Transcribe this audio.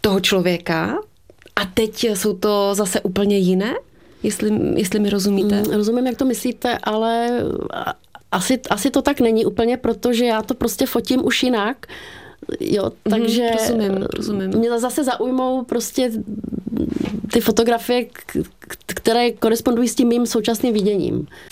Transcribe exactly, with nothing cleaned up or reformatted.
toho člověka a teď jsou to zase úplně jiné? Jestli, jestli mi rozumíte. Mm, rozumím, jak to myslíte, ale asi, asi to tak není úplně, protože já to prostě fotím už jinak. Jo, takže mm, rozumím, rozumím. Mě zase zaujmou prostě ty fotografie, které korespondují s tím mým současným viděním.